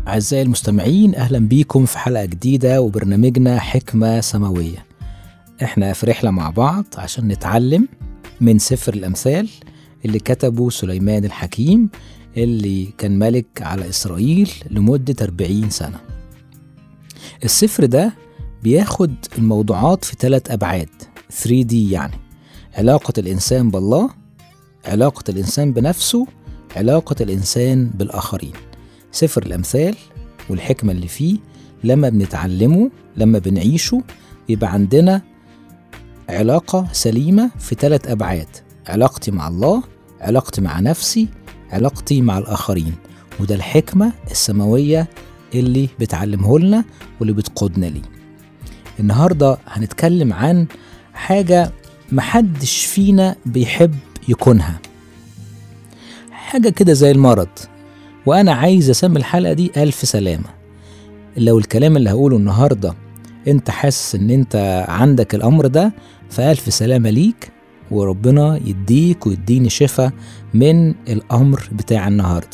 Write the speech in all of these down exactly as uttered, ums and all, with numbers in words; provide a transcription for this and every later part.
أعزائي المستمعين، أهلا بيكم في حلقة جديدة وبرنامجنا حكمة سماوية. إحنا في رحلة مع بعض عشان نتعلم من سفر الأمثال اللي كتبه سليمان الحكيم، اللي كان ملك على إسرائيل لمدة أربعين سنة. السفر ده بياخد الموضوعات في ثلاث أبعاد ثري دي، يعني علاقة الإنسان بالله، علاقة الإنسان بنفسه، علاقة الإنسان بالآخرين. سفر الأمثال والحكمة اللي فيه لما بنتعلمه، لما بنعيشه، يبقى عندنا علاقة سليمة في ثلاث أبعاد: علاقتي مع الله، علاقتي مع نفسي، علاقتي مع الآخرين. وده الحكمة السماوية اللي بتعلمه لنا واللي بتقودنا ليه. النهاردة هنتكلم عن حاجة محدش فينا بيحب يكونها، حاجة كده زي المرض، وأنا عايز أسمي الحلقة دي ألف سلامة. لو الكلام اللي هقوله النهاردة أنت حاسس أن أنت عندك الأمر ده، فألف سلامة ليك، وربنا يديك ويديني شفاء من الأمر بتاع النهاردة.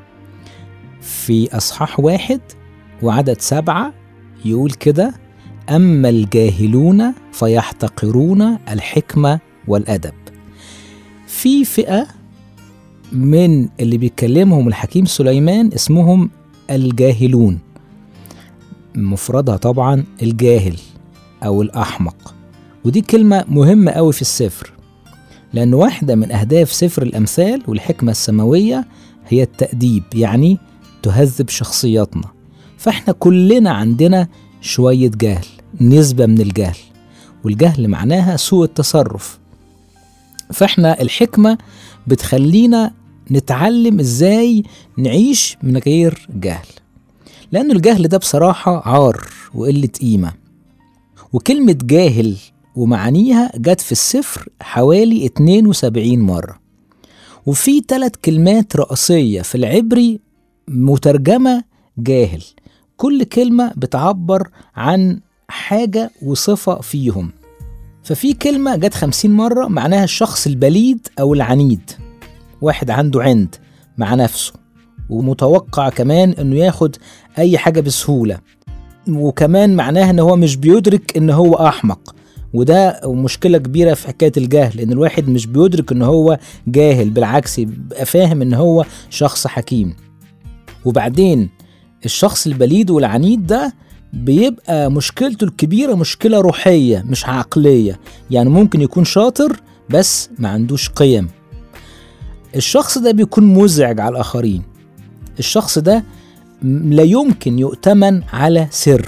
في أصحاح واحد وعدد سبعة يقول كده: أما الجاهلون فيحتقرون الحكمة والأدب. في فئة من اللي بيتكلمهم الحكيم سليمان اسمهم الجاهلون، مفردها طبعا الجاهل أو الأحمق. ودي كلمة مهمة قوي في السفر، لأن واحدة من أهداف سفر الأمثال والحكمة السماوية هي التأديب، يعني تهذب شخصياتنا. فإحنا كلنا عندنا شوية جهل، نسبة من الجهل، والجهل معناها سوء التصرف. فإحنا الحكمة بتخلينا نتعلم إزاي نعيش من غير جهل، لأن الجهل ده بصراحة عار وقلة قيمة. وكلمة جاهل ومعانيها جت في السفر حوالي اتنين وسبعين مرة، وفي ثلاث كلمات رئيسية في العبري مترجمة جاهل، كل كلمة بتعبر عن حاجة وصفة فيهم. ففي كلمة جت خمسين مرة معناها الشخص البليد أو العنيد، واحد عنده عند مع نفسه ومتوقع كمان أنه ياخد أي حاجة بسهولة، وكمان معناها أنه هو مش بيدرك أنه هو أحمق. وده مشكلة كبيرة في حكاية الجهل، أن الواحد مش بيدرك أنه هو جاهل، بالعكس يبقى فاهم أنه هو شخص حكيم. وبعدين الشخص البليد والعنيد ده بيبقى مشكلته الكبيرة مشكلة روحية مش عقلية، يعني ممكن يكون شاطر بس ما عندوش قيم. الشخص ده بيكون مزعج على الآخرين، الشخص ده لا يمكن يؤتمن على سر.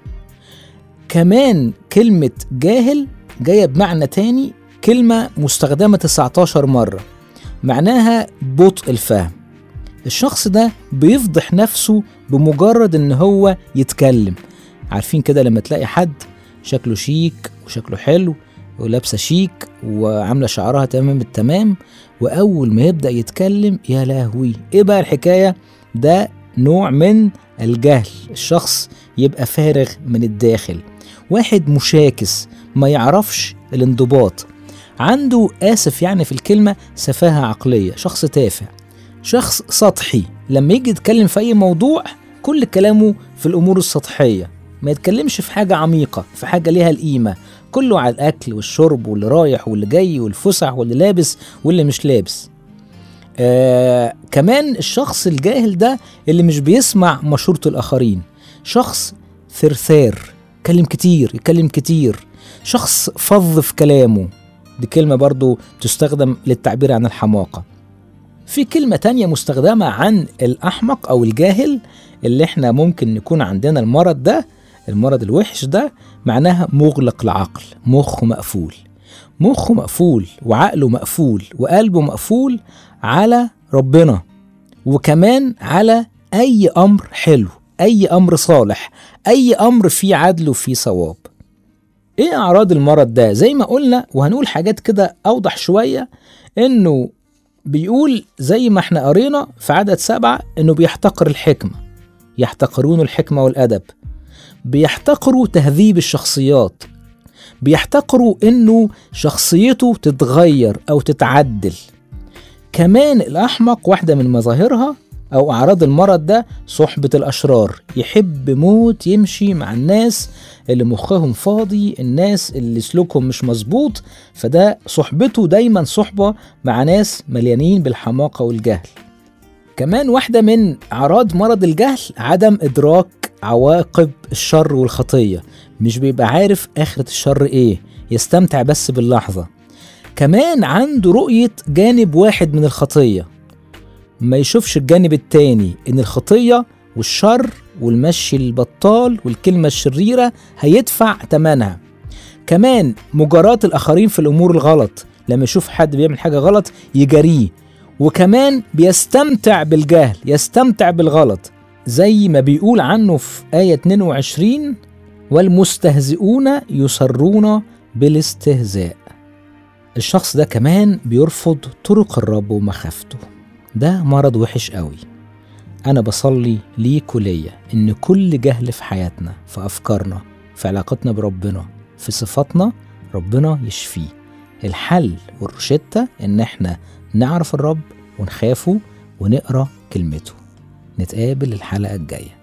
كمان كلمة جاهل جاية بمعنى تاني، كلمة مستخدمة تسعتاشر مرة، معناها بطء الفهم. الشخص ده بيفضح نفسه بمجرد ان هو يتكلم. عارفين كده لما تلاقي حد شكله شيك وشكله حلو ولابسه شيك وعامله شعرها تمام التمام، واول ما يبدأ يتكلم يا لهوي ايه بقى الحكاية؟ ده نوع من الجهل، الشخص يبقى فارغ من الداخل، واحد مشاكس ما يعرفش الانضباط، عنده آسف يعني في الكلمة سفاهة عقلية، شخص تافه، شخص سطحي. لما يجي يتكلم في أي موضوع كل كلامه في الأمور السطحية، ما يتكلمش في حاجة عميقة، في حاجة ليها القيمة، كله على الأكل والشرب واللي رايح واللي جاي والفسح واللي لابس واللي مش لابس. آه كمان الشخص الجاهل ده اللي مش بيسمع مشورة الآخرين، شخص ثرثار، يتكلم كتير يتكلم كتير، شخص فظ في كلامه. دي كلمة برضو تستخدم للتعبير عن الحماقة. في كلمة تانية مستخدمة عن الأحمق أو الجاهل اللي احنا ممكن نكون عندنا المرض ده، المرض الوحش ده، معناها مغلق العقل، مخه مقفول، مخه مقفول وعقله مقفول وقلبه مقفول على ربنا، وكمان على أي أمر حلو، أي أمر صالح، أي أمر فيه عدل وفيه صواب. إيه أعراض المرض ده؟ زي ما قلنا وهنقول حاجات كده أوضح شوية، إنه بيقول زي ما احنا قرينا في عدد سبعة إنه بيحتقر الحكمة، يحتقرون الحكمة والأدب، بيحتقروا تهذيب الشخصيات، بيحتقروا إنه شخصيته تتغير أو تتعدل. كمان الأحمق واحدة من مظاهرها أو أعراض المرض ده صحبة الأشرار، يحب موت يمشي مع الناس اللي مخهم فاضي، الناس اللي سلوكهم مش مظبوط، فده صحبته دايما صحبة مع ناس مليانين بالحماقة والجهل. كمان واحدة من أعراض مرض الجهل عدم إدراك عواقب الشر والخطية، مش بيبقى عارف آخرة الشر إيه، يستمتع بس باللحظة. كمان عنده رؤية جانب واحد من الخطية، ما يشوفش الجانب التاني، إن الخطية والشر والمشي البطال والكلمة الشريرة هيدفع تمنها. كمان مجاراة الآخرين في الأمور الغلط، لما يشوف حد بيعمل حاجة غلط يجاريه. وكمان بيستمتع بالجهل، يستمتع بالغلط، زي ما بيقول عنه في آية اتنين وعشرين: والمستهزئون يسرون بالاستهزاء. الشخص ده كمان بيرفض طرق الرب ومخافته. ده مرض وحش قوي. أنا بصلي ليك وليا إن كل جهل في حياتنا، في أفكارنا، في علاقتنا بربنا، في صفاتنا، ربنا يشفيه. الحل والروشتة إن احنا نعرف الرب ونخافه ونقرأ كلمته. نتقابل الحلقة الجاية.